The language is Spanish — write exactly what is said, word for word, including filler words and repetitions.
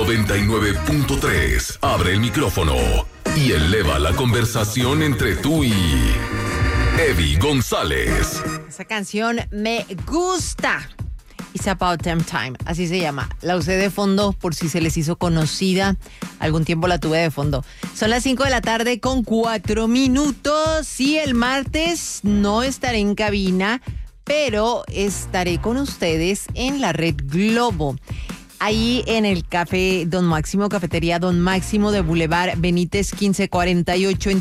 noventa y nueve punto tres. Abre el micrófono y eleva la conversación entre tú y Eddie González. Esa canción me gusta. It's About Damn Time, así se llama. La usé de fondo por si se les hizo conocida. Algún tiempo la tuve de fondo. Son las cinco de la tarde con cuatro minutos. Y el martes no estaré en cabina, pero estaré con ustedes en la Red Globo. Ahí en el Café Don Máximo, Cafetería Don Máximo de Boulevard Benítez quince cuarenta y ocho en